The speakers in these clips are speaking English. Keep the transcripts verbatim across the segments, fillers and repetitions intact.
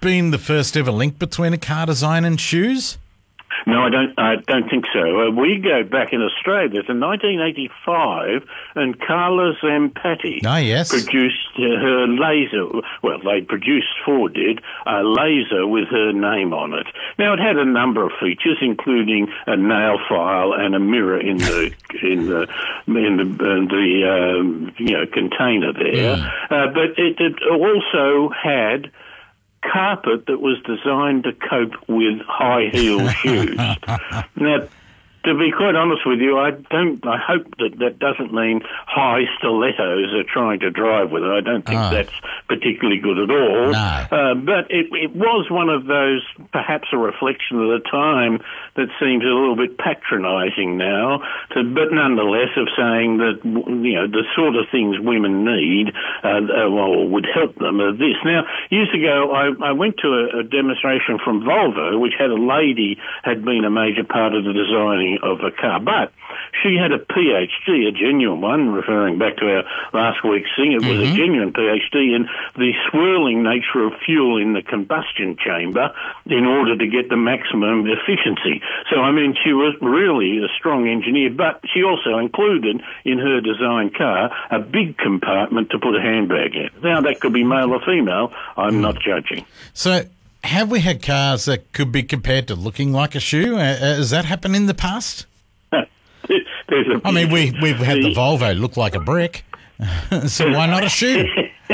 been the first ever link between a car design and shoes? No, I don't. I don't think so. Uh, we go back in Australia to nineteen eighty-five, and Carla Zampatti Ah, yes. produced uh, her laser. Well, they produced, Ford did, a laser with her name on it. Now, it had a number of features, including a nail file and a mirror in the in the in the, in the um, you know container there. Mm. Uh, but it, it also had carpet that was designed to cope with high heel shoes. Now, to be quite honest with you, I don't. I hope that that doesn't mean high stilettos are trying to drive with it. I don't think Oh. that's particularly good at all. No. Uh, but it, it was one of those, perhaps a reflection of the time that seems a little bit patronising now. To, but nonetheless, of saying that you know the sort of things women need, uh, well, would help them. Are this now. Years ago, I, I went to a, a demonstration from Volvo, which had a lady had been a major part of the designing of a car, but she had a PhD, a genuine one, referring back to our last week's thing. It was Mm-hmm. a genuine PhD in the swirling nature of fuel in the combustion chamber in order to get the maximum efficiency. So, I mean, she was really a strong engineer, but she also included in her design car a big compartment to put a handbag in. Now, that could be male or female. I'm Mm. not judging. So, have we had cars that could be compared to looking like a shoe? Uh, has that happened in the past? There's a I mean, we, we've had the Volvo look like a brick, so why not a shoe?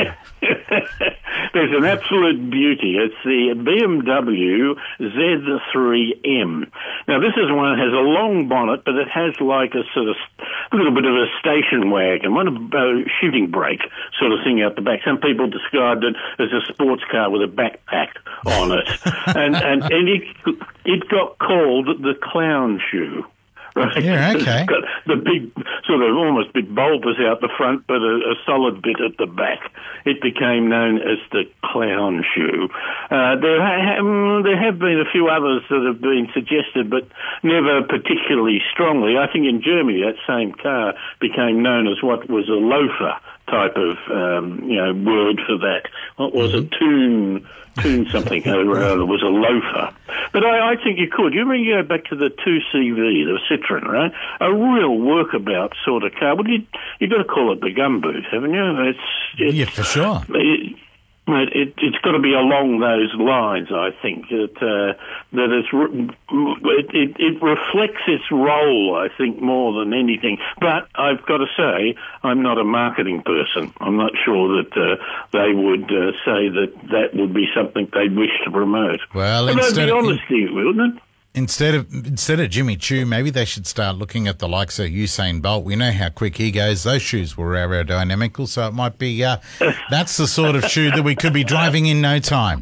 There's an absolute beauty. It's the B M W Z three M. Now, this is one that has a long bonnet, but it has like a sort of a little bit of a station wagon, one of a shooting brake sort of thing out the back. Some people described it as a sports car with a backpack on it. and and, and it, it got called the clown shoe. Right? Yeah, okay. It's got the big, sort of almost bit bulbous out the front, but a, a solid bit at the back. It became known as the clown shoe. Uh, there, ha- um, there have been a few others that have been suggested, but never particularly strongly. I think in Germany that same car became known as what was a loafer type of, um, you know, word for that. What was Mm-hmm. a tune, tune something, uh, was a loafer. But I, I think you could. You remember you go back to the two C V, the Citroen, right? A real workabout sort of car. Well, you, you've got to call it the gumboot, haven't you? It's, it's Yeah, for sure. It, it, it's got to be along those lines, I think, that uh, that it's, it, it, it reflects its role, I think, more than anything. But I've got to say, I'm not a marketing person. I'm not sure that uh, they would uh, say that that would be something they'd wish to promote. Well, but instead I'd be of- honest with you, wouldn't it? Instead of instead of Jimmy Choo, maybe they should start looking at the likes of Usain Bolt. We know how quick he goes. Those shoes were aerodynamical, so it might be uh, that's the sort of shoe that we could be driving in no time.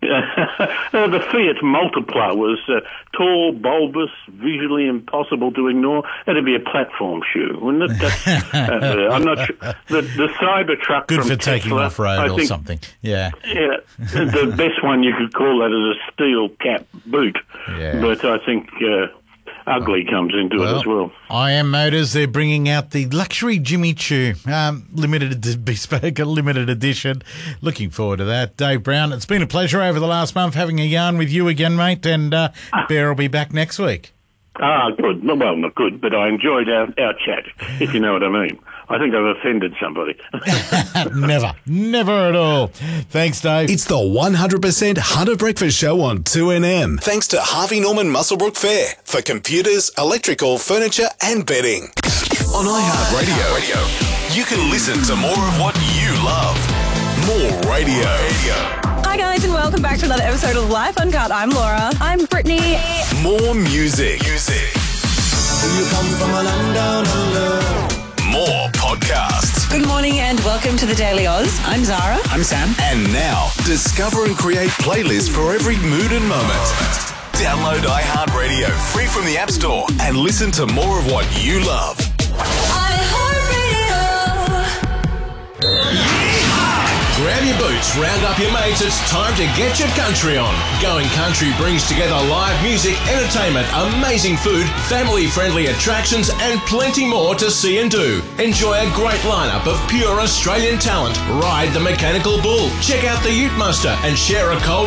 Uh, the Fiat Multipla was uh, tall, bulbous, visually impossible to ignore. That'd be a platform shoe, wouldn't it? That's, uh, I'm not sure. The, the Cybertruck Good from for taking Tesla, off road I or think, something. Yeah. Yeah, the best one you could call that is a steel cap boot. Yeah. But I think uh, ugly comes into it as well. I M Motors, they're bringing out the luxury Jimmy Choo, um, limited bespoke, limited edition. Looking forward to that. Dave Brown, it's been a pleasure over the last month having a yarn with you again, mate, and uh, Bear will be back next week. Ah, good. Well, not good, but I enjoyed our, our chat, if you know what I mean. I think I've offended somebody. Never, never at all. Thanks, Dave. It's the one hundred percent Hunter Breakfast Show on two N M. Thanks to Harvey Norman Muswellbrook Fair for computers, electrical, furniture and bedding. On iHeartRadio, you can listen to more of what you love. More radio. Hi guys and welcome back to another episode of Life Uncut. I'm Laura. I'm Brittany. More music. Music. You come from a land down under. More podcasts. Good morning and welcome to the Daily Oz. I'm Zara. I'm Sam. And now, discover and create playlists for every mood and moment. Download iHeartRadio free from the App Store and listen to more of what you love. Grab your boots, round up your mates, it's time to get your country on. Going Country brings together live music, entertainment, amazing food, family-friendly attractions and plenty more to see and do. Enjoy a great lineup of pure Australian talent. Ride the mechanical bull, check out the Ute Muster and share a cold